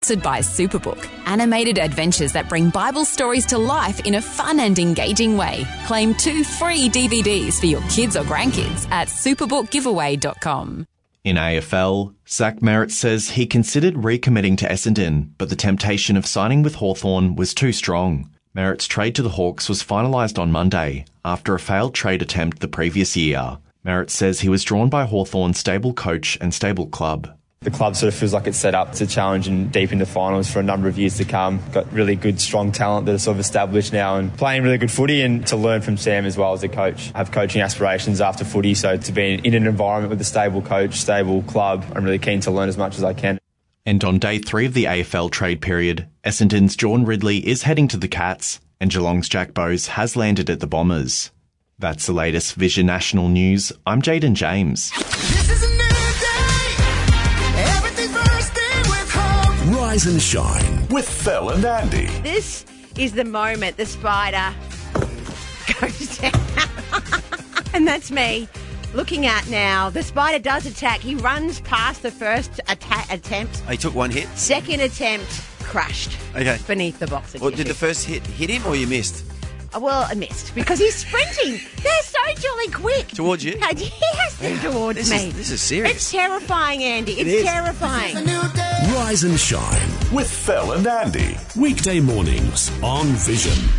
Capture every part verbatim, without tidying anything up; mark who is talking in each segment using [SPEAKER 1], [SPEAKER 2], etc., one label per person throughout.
[SPEAKER 1] sponsored by Superbook, animated adventures that bring Bible stories to life in a fun and engaging way. Claim two free D V Ds for your kids or grandkids at superbook giveaway dot com.
[SPEAKER 2] In A F L, Zach Merritt says he considered recommitting to Essendon, but the temptation of signing with Hawthorn was too strong. Merritt's trade to the Hawks was finalised on Monday after a failed trade attempt the previous year. Merritt says he was drawn by Hawthorn's stable coach and stable club.
[SPEAKER 3] The club sort of feels like it's set up to challenge and deep into finals for a number of years to come. Got really good, strong talent that are sort of established now and playing really good footy, and to learn from Sam as well as a coach. I have coaching aspirations after footy, so to be in an environment with a stable coach, stable club, I'm really keen to learn as much as I can.
[SPEAKER 2] And on day three of the A F L trade period, Essendon's Jordan Ridley is heading to the Cats and Geelong's Jack Bowes has landed at the Bombers. That's the latest Vision National News. I'm Jaden James.
[SPEAKER 4] This is a new day. Everything's bursting with hope.
[SPEAKER 5] Rise and shine with Phil and Andy.
[SPEAKER 6] This is the moment the spider goes down. And that's me looking at now. The spider does attack. He runs past the first attack attempt.
[SPEAKER 7] He took one hit.
[SPEAKER 6] Second attempt, crushed.
[SPEAKER 7] Okay.
[SPEAKER 6] Beneath the box.
[SPEAKER 7] Well, did the first hit hit him or you missed?
[SPEAKER 6] Oh, well, I missed because he's sprinting. They're so jolly quick.
[SPEAKER 7] Towards you?
[SPEAKER 6] Yes, they're towards
[SPEAKER 7] this
[SPEAKER 6] me.
[SPEAKER 7] Is, this is serious.
[SPEAKER 6] It's terrifying, Andy. It's
[SPEAKER 7] it is.
[SPEAKER 6] terrifying.
[SPEAKER 4] It's a new day.
[SPEAKER 5] Rise and shine with Phil and Andy. Weekday mornings on Vision.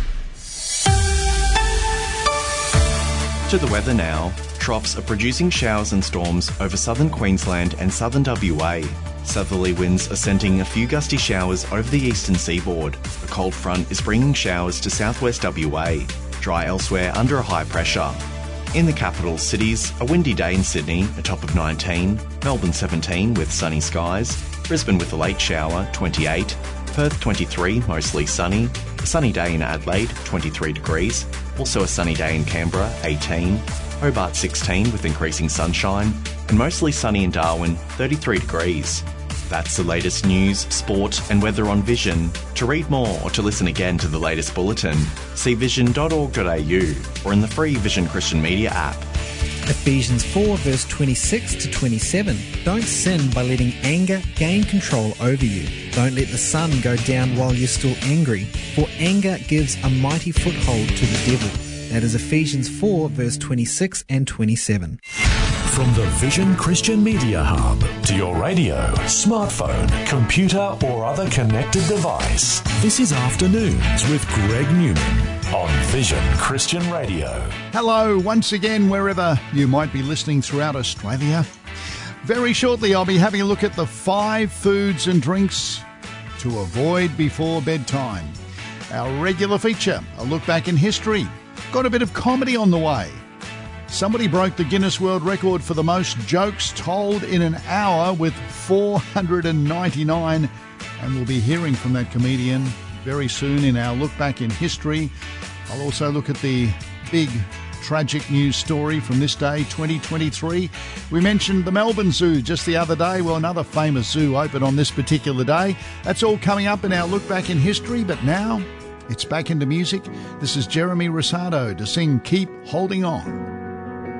[SPEAKER 2] To the weather now. Trops are producing showers and storms over southern Queensland and southern W A. Southerly winds are sending a few gusty showers over the eastern seaboard. A cold front is bringing showers to southwest W A. Dry elsewhere under a high pressure. In the capital cities, a windy day in Sydney, a top of nineteen, Melbourne seventeen with sunny skies, Brisbane with a late shower, twenty-eight, Perth twenty-three, mostly sunny, a sunny day in Adelaide, twenty-three degrees, also a sunny day in Canberra, eighteen, Hobart sixteen with increasing sunshine, and mostly sunny in Darwin, thirty-three degrees. That's the latest news, sport and weather on Vision. To read more or to listen again to the latest bulletin, see vision dot org dot a u or in the free Vision Christian Media app.
[SPEAKER 8] Ephesians four verse twenty-six to twenty-seven. Don't sin by letting anger gain control over you. Don't let the sun go down while you're still angry, for anger gives a mighty foothold to the devil. That is Ephesians four verse twenty-six and twenty-seven.
[SPEAKER 5] From the Vision Christian Media Hub to your radio, smartphone, computer or other connected device. This is Afternoons with Greg Newman on Vision Christian Radio.
[SPEAKER 9] Hello once again wherever you might be listening throughout Australia. Very shortly I'll be having a look at the five foods and drinks to avoid before bedtime. Our regular feature, a look back in history. Got a bit of comedy on the way. Somebody broke the Guinness World Record for the most jokes told in an hour with four hundred ninety-nine, and we'll be hearing from that comedian very soon in our look back in history. I'll also look at the big tragic news story from this day, twenty twenty-three. We mentioned the Melbourne Zoo just the other day. Well, another famous zoo opened on this particular day. That's all coming up in our look back in history, but now it's back into music. This is Jeremy Rosado to sing Keep Holding On.